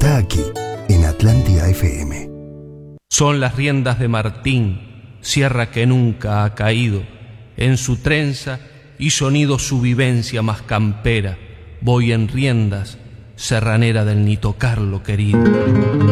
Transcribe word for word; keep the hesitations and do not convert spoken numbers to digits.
Está aquí, en Atlántida F M. Son las riendas de Martín, sierra que nunca ha caído. En su trenza y sonido su vivencia más campera. Voy en riendas, serranera del Nito Carlo querido.